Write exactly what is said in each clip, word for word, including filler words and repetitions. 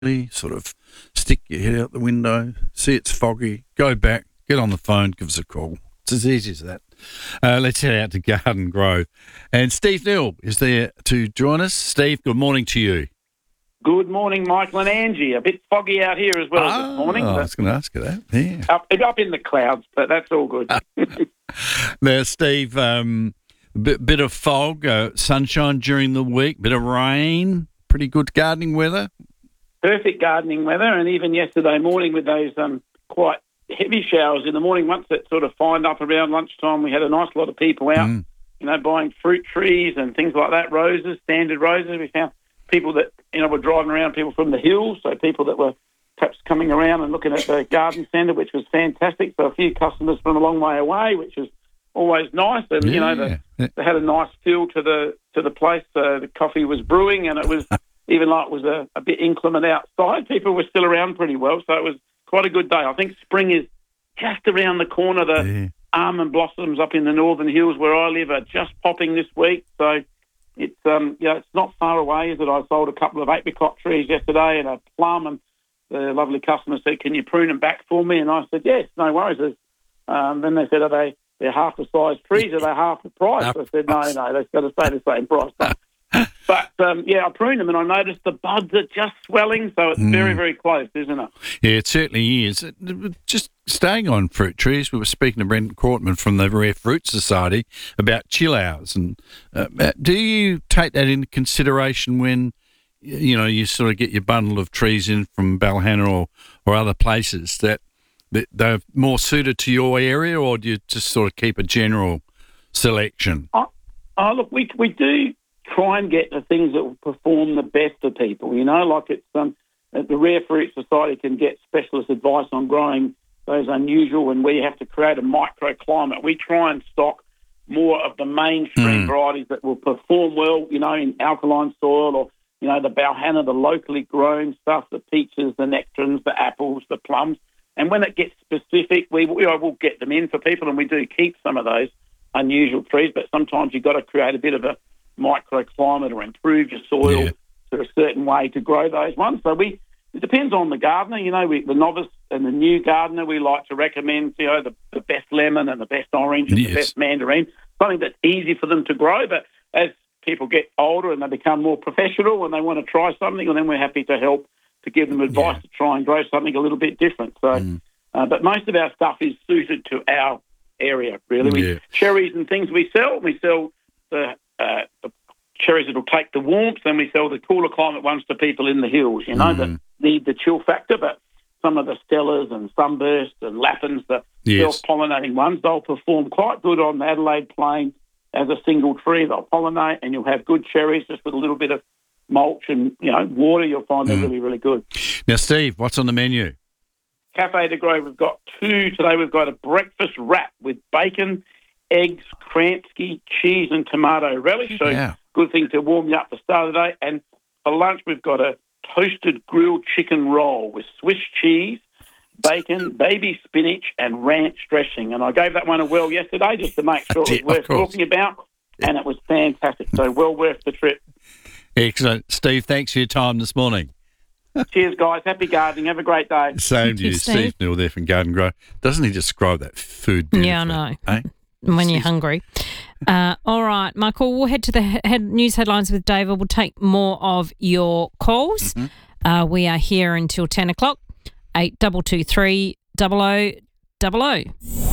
sort of stick your head out the window, see it's foggy, go back, get on the phone, give us a call. It's as easy as that. Uh, let's head out to Garden Grove. And Steve Neal is there to join us. Steve, good morning to you. Good morning, Michael and Angie. A bit foggy out here as well oh, this morning. I was going to ask you that. Yeah. Up, up in the clouds, but that's all good. Now, Steve, um, a bit, bit of fog, uh, sunshine during the week, bit of rain, pretty good gardening weather. Perfect gardening weather, and even yesterday morning with those um, quite heavy showers in the morning. Once it sort of fined up around lunchtime, we had a nice lot of people out, mm. you know, buying fruit trees and things like that, roses, standard roses. We found people that, you know, were driving around, people from the hills, so people that were perhaps coming around and looking at the garden centre, which was fantastic. So a few customers from a long way away, which was always nice. And, yeah. you know, the, they had a nice feel to the to the place. Uh, the coffee was brewing, and it was, even though it was a, a bit inclement outside, people were still around pretty well. So it was quite a good day. I think spring is just around the corner. The yeah. almond blossoms up in the northern hills where I live are just popping this week. So it's um, you know, it's not far away, is it? I sold a couple of apricot trees yesterday and a plum, and the lovely customer said, "Can you prune them back for me?" And I said, "Yes, no worries." Um, then they said, "Are they they're half the size trees? Are they half the price?" I said, "No, no, they've got to stay the same price." But, but um, yeah, I pruned them and I noticed the buds are just swelling, so it's mm. very, very close, isn't it? Yeah, it certainly is. Just staying on fruit trees, we were speaking to Brendan Cortman from the Rare Fruit Society about chill hours. And uh, do you take that into consideration when, you know, you sort of get your bundle of trees in from Balhanna or, or other places, that, that they're more suited to your area, or do you just sort of keep a general selection? Oh, oh look, we we do try and get the things that will perform the best for people, you know, like it's um, the Rare Fruit Society can get specialist advice on growing those unusual, and we have to create a microclimate. We try and stock more of the mainstream mm. varieties that will perform well, you know, in alkaline soil, or, you know, the Balhanna, the locally grown stuff, the peaches, the nectarines, the apples, the plums. And when it gets specific, we, we will get them in for people, and we do keep some of those unusual trees, but sometimes you've got to create a bit of a microclimate or improve your soil yeah. to a certain way to grow those ones. So we it depends on the gardener. You know, we, the novice and the new gardener, we like to recommend, you know, the, the best lemon and the best orange and yes. the best mandarin, something that's easy for them to grow. But as people get older and they become more professional and they want to try something, well, then we're happy to help to give them advice yeah. to try and grow something a little bit different. So, mm. uh, but most of our stuff is suited to our area, really. We, yeah. cherries and things we sell, we sell the Uh, the cherries that will take the warmth, and we sell the cooler climate ones to people in the hills, you know, mm. that need the chill factor. But some of the Stellas and Sunburst and Lapins, the yes. self-pollinating ones, they'll perform quite good on the Adelaide Plain as a single tree. They'll pollinate, and you'll have good cherries just with a little bit of mulch and, you know, water. You'll find mm. they're really, really good. Now, Steve, what's on the menu? Cafe de Grove, we've got two today. We've got a breakfast wrap with bacon, eggs, Kransky, cheese and tomato relish. So yeah. good thing to warm you up for the start of the day. And for lunch, we've got a toasted grilled chicken roll with Swiss cheese, bacon, baby spinach and ranch dressing. And I gave that one a whirl yesterday just to make sure it was worth talking about. Yeah. And it was fantastic. So well worth the trip. Excellent. Steve, thanks for your time this morning. Cheers, guys. Happy gardening. Have a great day. Same to you, Steve Neal there from Garden Grove. Doesn't he describe that food beautifully? Yeah, I know. Eh? When you're hungry. Uh, all right, Michael, we'll head to the head news headlines with David. We'll take more of your calls. Mm-hmm. Uh, we are here until ten o'clock, eight two two three, double oh double oh.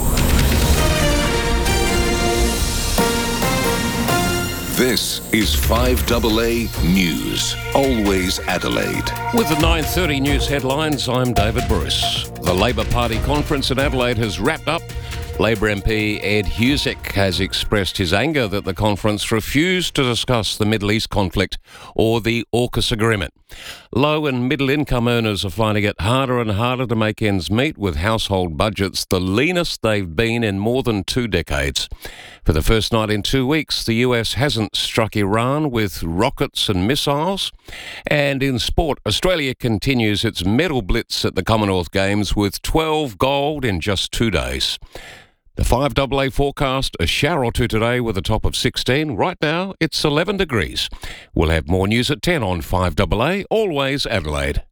This is five A A News, always Adelaide. With the nine thirty news headlines, I'm David Bruce. The Labor Party conference in Adelaide has wrapped up. Labor M P Ed Husic has expressed his anger that the conference refused to discuss the Middle East conflict or the AUKUS agreement. Low and middle income earners are finding it harder and harder to make ends meet, with household budgets the leanest they've been in more than two decades. For the first night in two weeks, the U S hasn't struck Iran with rockets and missiles. And in sport, Australia continues its medal blitz at the Commonwealth Games with twelve gold in just two days. The five A A forecast, a shower or two today with a top of sixteen. Right now, it's eleven degrees. We'll have more news at ten on five A A, always Adelaide.